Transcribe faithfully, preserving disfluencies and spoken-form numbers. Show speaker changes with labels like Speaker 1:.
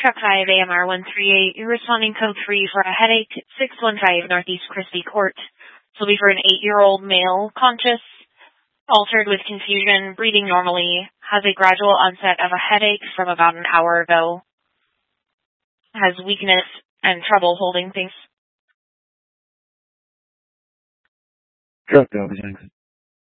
Speaker 1: Truck five A M R one three eight, you're responding code three for a headache, six one five Northeast Christie Court. This will be for an eight-year-old male, conscious, altered with confusion, breathing normally, has a gradual onset of a headache from about an hour ago, has weakness and trouble holding things.
Speaker 2: Truck Dalby Jackson.